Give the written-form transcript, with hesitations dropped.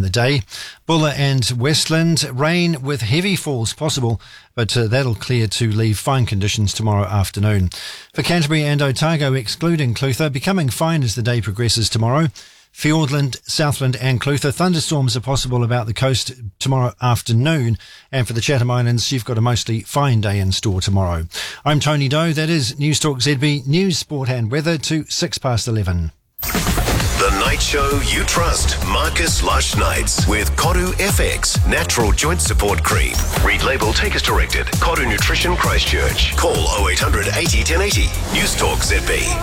the day. Bulla and Westland, rain with heavy falls possible, but that'll clear to leave fine conditions tomorrow afternoon. For Canterbury and Otago, excluding Clutha, becoming fine as the day progresses tomorrow. Fiordland, Southland and Clutha, thunderstorms are possible about the coast tomorrow afternoon. And for the Chatham Islands, you've got a mostly fine day in store tomorrow. I'm Tony Doe. That is News Talk ZB, news, sport and weather to 11:06. The night show you trust. Marcus Lush Nights with Koru FX Natural Joint Support Cream. Read label, take as directed. Koru Nutrition Christchurch. Call 0800 80 1080. News Talk ZB.